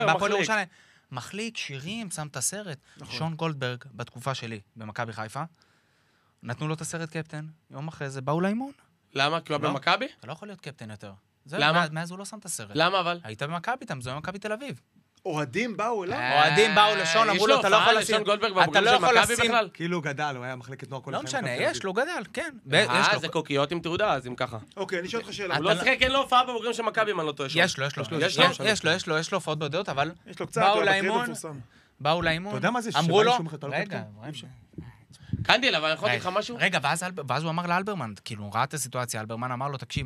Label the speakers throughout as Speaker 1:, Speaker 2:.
Speaker 1: בהפועל ירושלים. מחליק, שירים, שם את הסרט. שון גולדברג, בתקופה שלי, במכבי חיפה, נתנו לו את הסרט קפטן. יום אחרי זה באו לאימון.
Speaker 2: למה? כי הוא היה במכבי?
Speaker 1: אתה לא יכול להיות קפטן יותר.
Speaker 2: למה?
Speaker 1: מאז הוא לא שם את הסרט.
Speaker 2: למה אבל?
Speaker 1: היית במכבי, אתה מזוהה במכבי תל אביב.
Speaker 3: אוהדים באו אליו?
Speaker 1: אוהדים באו לשון, אמרו לו, אתה לא יכול לשים...
Speaker 2: לשון גולדברג בבוגרים של מכבי בכלל?
Speaker 4: כאילו הוא גדל, הוא היה מחלקת נוער כל
Speaker 1: לא משנה, יש לו גדל, כן.
Speaker 2: זה קוקיות עם תעודה, אז אם ככה.
Speaker 3: אוקיי, אני שואל אותך שאלה.
Speaker 2: הוא לא שיחק, אין לו הופעה בבוגרים של מכבי, אם אני לא טועה.
Speaker 1: יש לו הופעות בודדות, אבל
Speaker 3: יש לו קצת,
Speaker 1: באו לאימון,
Speaker 4: אתה יודע מה זה?
Speaker 1: אמרו לו,
Speaker 4: רגע,
Speaker 2: קנדיל, אבל אני יכול להגיד לך משהו?
Speaker 1: רגע, ואז הוא אמר לאלברמן, כאילו, הוא ראה את הסיטואציה, אלברמן אמר לו, תקשיב,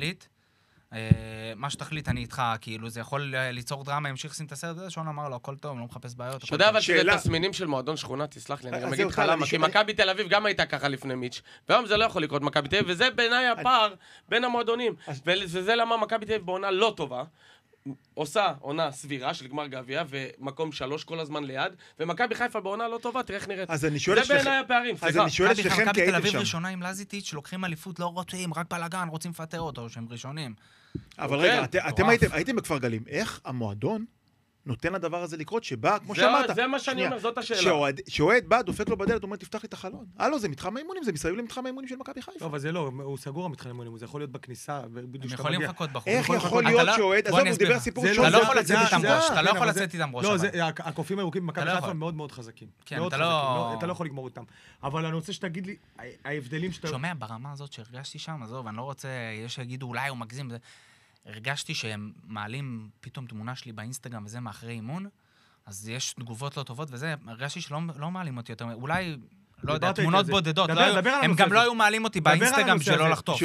Speaker 1: מה שתחליט אני איתך, כאילו, זה יכול ליצור דרמה, ימשיך לשים את הסרט הזה, שון אמר לו, הכל טוב, לא מחפש בעיות.
Speaker 2: אתה יודע, אבל שזה תסמינים של מועדון שכונה, תסלח לי, אני גם אגיד לך למה, כי מכבי תל אביב גם הייתה ככה לפני מיץ', והיום זה לא יכול לקרות מכבי תל אביב, וזה בעיניי הפער בין המועדונים, וזה למה מכבי תל אביב בעונה לא טובה, עושה עונה סבירה של גמר גביע, ומקום 3 כל הזמן ליד, ומכבי חיפה בעונה לא טובה, תראה איך נראית. זה בעיניי הפערים,
Speaker 3: אז אני שואל אצלכם כי
Speaker 1: מכבי תל
Speaker 3: הייתם
Speaker 1: אביב
Speaker 3: שם.
Speaker 1: ראשונה עם לזיטיץ' שלוקחים אליפות, לא רוצים, רק בלגן, רוצים לפטר אותו, שהם ראשונים.
Speaker 3: אבל רגע, אתם הייתם בכפר גלים, איך המועדון נותן לדבר הזה לקרות, שבא, כמו שאמרת...
Speaker 2: זה מה שאני אומר, זאת השאלה.
Speaker 3: שאוהד בא, דופק לו בדלת, אומר, תפתח לי את החלון. הלו, זה מתחם האימונים, זה מסביב למתחם האימונים של מכבי חיפה.
Speaker 4: לא, אבל זה לא, הוא סגור המתחם האימונים, זה יכול להיות בכניסה,
Speaker 1: הם יכולים לחכות בחור.
Speaker 3: איך יכול להיות שאוהד, עזוב, הוא דיבר סיפור
Speaker 1: אתה לא יכול לצאת איתם ראש, אתה לא יכול לצאת איתם ראש.
Speaker 4: לא, הקופים הירוקים במכבי חיפה מאוד מאוד חזקים. אתה לא יכול לגמור איתם. אבל אני רוצה שתגיד לי, ההבדלים שאתה...
Speaker 1: שומע, ברמה הזאת שהרגשתי שם, עזוב, אני לא רוצה, יש שיגידו, אולי הוא מגזים. הרגשתי שהם מעלים פתאום תמונה שלי באינסטגרם וזה מאחרי אימון, אז יש תגובות לא טובות וזה, הרגשתי שלא מעלים אותי יותר, אולי, לא יודע, תמונות בודדות, הם גם לא היו מעלים אותי באינסטגרם שלא לחטוף.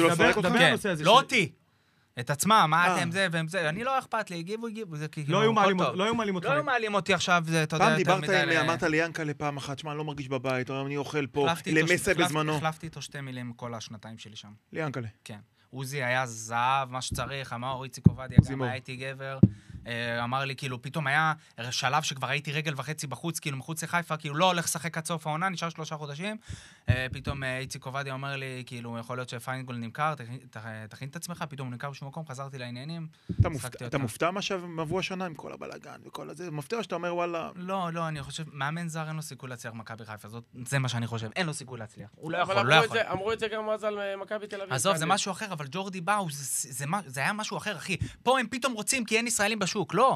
Speaker 1: לא אותי, את עצמם, מה אתם זה והם זה, אני לא אכפת לי, הגיבו, זה כאילו,
Speaker 4: לא היו מעלים אותך.
Speaker 1: לא היו מעלים אותי עכשיו, אתה יודע,
Speaker 3: פעם דיברת עם, אמרת לי ינקלה פעם אחת, שמה, אני לא מרגיש בבית, אני אוכל פה, למסה בזמנו.
Speaker 1: החלפתי איתו 2 מילים כל השנתיים שלי שם.
Speaker 3: ליאנקלה.
Speaker 1: כן. עוזי היה זהב, מה שצריך, אמר איציק עובדיה, גם הייתי גבר, אמר לי, כאילו, פתאום היה שלב שכבר הייתי רגל וחצי בחוץ, כאילו, מחוץ לחיפה, כאילו, לא הולך לשחק עד סוף העונה, נשאר 3 חודשים, פתאום איציק עובדיה אומר לי, כאילו, יכול להיות שפיינגול נמכר, תכין את עצמך, פתאום הוא נמכר בשום מקום, חזרתי לעניינים,
Speaker 3: אתה מופתע מה שעברו השנה עם כל הבלגן וכל הזה? מופתע שאתה אומר, וואלה...
Speaker 1: לא, אני חושב, מאמן זר אין לו סיכוי להצליח מכבי חיפה, זה מה שאני חושב, אין לו סיכוי להצליח. הוא לא יכול,
Speaker 2: אמרו את זה גם אז על מכבי תל אביב.
Speaker 1: עזוב, זה משהו אחר, אבל ג'ורדי באו, זה היה משהו אחר, אחי. פה הם פתאום רוצים, כי אין ישראלים בשוק, לא.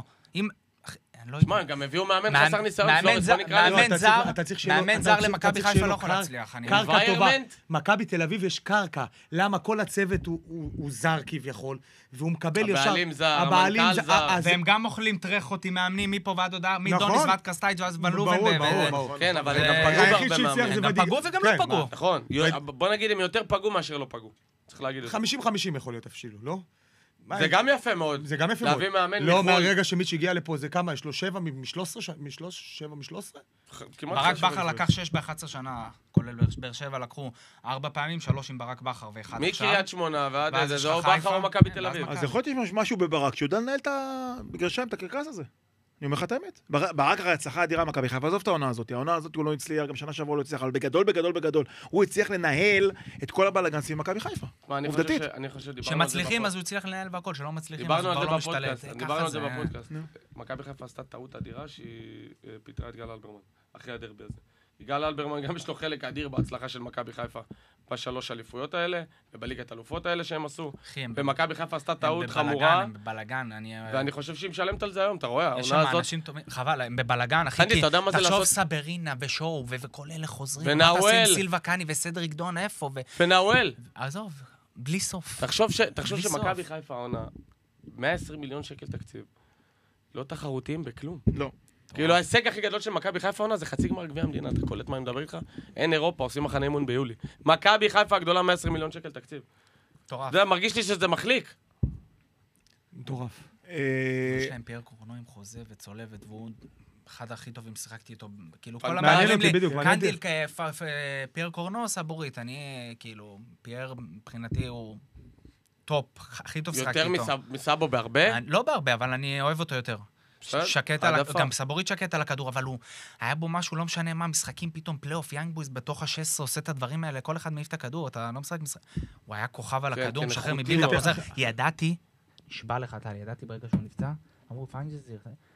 Speaker 2: שמע, הם גם הביאו מאמן חסר ניסיון,
Speaker 1: מאמן זר למכבי חיפה לא יכול להצליח.
Speaker 4: קרקע טובה. מכבי תל אביב יש קרקע. למה כל הצוות הוא זר כביכול, והוא מקבל ישר...
Speaker 2: הבעלים זר, המנכ"ל זר.
Speaker 1: והם גם אוכלים טרחות עם מאמנים מפה ועד הודעה, מדוניס ועד קסטייג' ואז בלובן.
Speaker 2: כן, אבל הם גם פגעו בהרבה מאמנים.
Speaker 1: הם פגעו וגם לא פגעו.
Speaker 2: נכון. בוא נגיד, הם יותר פגעו מאשר לא פגעו. צריך להגיד את זה.
Speaker 4: 50-50 יכול להיות אפילו, לא?
Speaker 2: זה גם יפה מאוד.
Speaker 4: זה גם יפה מאוד.
Speaker 2: להביא מאמן
Speaker 4: לא, מהרגע שמיץ' הגיע לפה, זה כמה? יש לו 7 מ-13? 7 מ-13?
Speaker 1: ברק בכר לקח 6 ב-11 שנה, כולל באר שבע לקחו 4 פעמים, 3 עם ברק בכר ו1 עכשיו.
Speaker 2: מקריית שמונה ועד איזה, זה או בכר או מכבי תל אביב.
Speaker 3: אז יכול להיות שיש משהו בברק, שיודע לנהל בגרשיים את הקרקס הזה. אני אומר לך את האמת. ברק הרי הצלחה אדירה מכבי חיפה, עזוב את העונה הזאת. העונה הזאת הוא לא הצליח, גם שנה שעברה לא הצליח, אבל בגדול, הוא הצליח לנהל את כל הבלגן סביב מכבי חיפה. עובדתית.
Speaker 1: שמצליחים אז הוא הצליח לנהל והכל, שלא מצליחים אז הוא כבר לא משתלט.
Speaker 2: דיברנו על זה בפודקאסט. מכבי חיפה עשתה טעות אדירה שהיא פיטרה את גל אלברמן, אחרי הדרבי הזה. גל אלברמן גם יש לו חלק אדיר בהצלחה של מכבי חיפה בשלוש אליפויות האלה, ובליגת אלופות האלה שהם עשו. ומכבי חיפה עשתה טעות חמורה.
Speaker 1: הם בבלגן,
Speaker 2: ואני חושב שהיא משלמת על זה היום, אתה רואה?
Speaker 1: יש שם אנשים טובים, חבל, הם בבלגן, אחי, כי תחשוב סברינה ושואו, וכל אלה חוזרים.
Speaker 2: ונאוול.
Speaker 1: סילבה קני וסדריק דון, איפה?
Speaker 2: ונאוול.
Speaker 1: עזוב, בלי סוף.
Speaker 2: תחשוב שמכבי חיפה עונה 120 מיליון שקל תקציב. לא תחרותיים בכלום.
Speaker 3: לא.
Speaker 2: כאילו ההישג הכי גדול של מכבי חיפה עונה זה חצי גמר גביע המדינה, אתה קולט מה אני מדבר איתך? אין אירופה, עושים מחנה אימון ביולי. מכבי חיפה הגדולה 120 מיליון שקל תקציב.
Speaker 1: מטורף.
Speaker 2: זה מרגיש לי שזה מחליק.
Speaker 4: מטורף.
Speaker 1: יש להם פייר קורנו עם חוזה וצולבת, והוא אחד הכי טובים, שיחקתי איתו, כאילו כל
Speaker 4: מעניין אותי בדיוק,
Speaker 1: קנדיל פייר קורנו סבורית, אני כאילו, פייר מבחינתי הוא טופ, הכי טוב שיחקתי איתו.
Speaker 2: יותר מסאבו בהרבה?
Speaker 1: לא בהרבה, אבל אני אוהב אותו יותר. שקט על, גם סבורית שקט על הכדור, אבל הוא, היה בו משהו, לא משנה מה, משחקים פתאום, פלייאוף, יאנג בויז בתוך ה-16, עושה את הדברים האלה, כל אחד מעיף את הכדור, אתה לא משחק, הוא היה כוכב על הכדור, משחרר מבילדה, חוזר, ידעתי, נשבע לך, ידעתי ברגע שהוא נפצע, אמרו, פיינג'זיר,